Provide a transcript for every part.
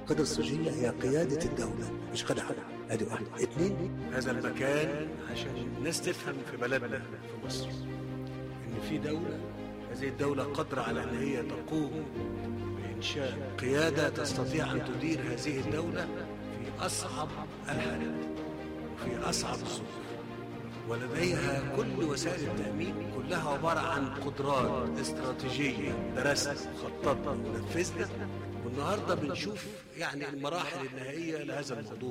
القيادة الاستراتيجية هي قيادة الدولة مش قيادة حد. ادي واحد. اتنين، هذا المكان عشان الناس تفهم في بلدنا في مصر ان في دولة، هذه الدولة قادرة على ان هي تقوم بإنشاء قيادة تستطيع ان تدير هذه الدولة في اصعب الحالات وفي اصعب الظروف، ولديها كل وسائل التأمين، كلها عبارة عن قدرات استراتيجية درسنا وخططنا ونفذنا، والنهاردة بنشوف يعني المراحل النهائية لهذا الموضوع.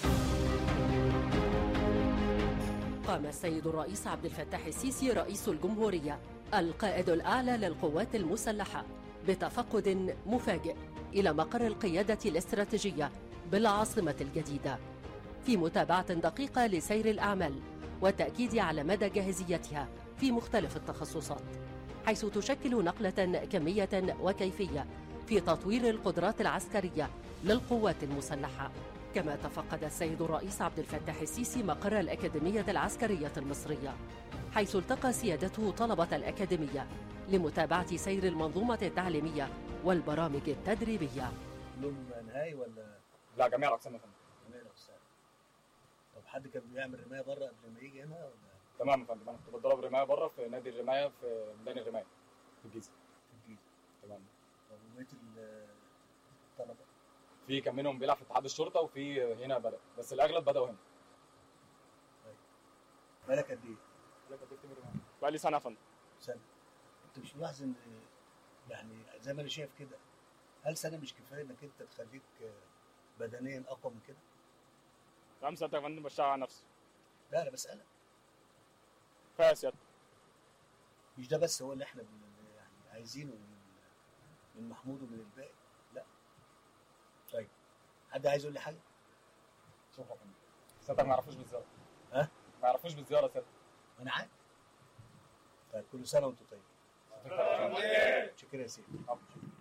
قام السيد الرئيس عبد الفتاح السيسي رئيس الجمهورية القائد الأعلى للقوات المسلحة بتفقد مفاجئ إلى مقر القيادة الاستراتيجية بالعاصمة الجديدة، في متابعة دقيقة لسير الأعمال والتأكيد على مدى جاهزيتها في مختلف التخصصات، حيث تشكل نقلة كمية وكيفية في تطوير القدرات العسكرية للقوات المسلحة. كما تفقد السيد الرئيس عبد الفتاح السيسي مقر الأكاديمية العسكرية المصرية، حيث التقى سيادته طلبة الأكاديمية لمتابعة سير المنظومة التعليمية والبرامج التدريبية. لهم نهائي ولا؟ لا، جميع الأقسام يا فندم. جميع الأقسام. طب حد كان بيعمل رماية بره قبل ما يجي هنا ولا؟ تمام يا فندم، أنا كنت بتدرب رماية بره في نادي الرماية في ميدان الرماية في الجيزة. تمام. طب وبقية الطلبة؟ في كان منهم بيلعب في اتحاد الشرطة وفي هنا بدأ، بس الأغلب بدأوا هنا. طيب. بالك قد إيه؟ بالك قد إيه في تيم الرماية؟ بقالي سنة يا فندم. سنة. أنت مش ملاحظ إن يعني زي ما أنا شايف كده، هل سنة مش كفاية إنك أنت تخليك بدنيا أقوى من كده؟ 5 سنة يا فندم بشتغل على نفسي. لا أنا بسألك. كفاية سيادة. مش ده بس هو اللي إحنا يعني عايزينه من محمود ومن الباقي، لا. طيب حد عايز يقول لي حاجة؟ شكرا يا فندم. سيادتك ما يعرفوش بالزيارة. ها؟ ما يعرفوش بالزيارة سيادتك. أنا عارف. طيب كل سنة وأنتم طيب. شكرا يا سيدي.